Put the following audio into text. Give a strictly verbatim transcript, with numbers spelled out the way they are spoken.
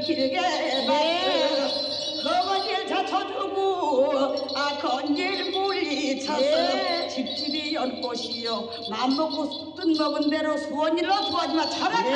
길게 박수 허거지에 자쳐주고 아 건질 물리쳐서 예. 집집이 연꽃이요 맘먹고 뜻 먹은 대로 수원일로 수원이마 차라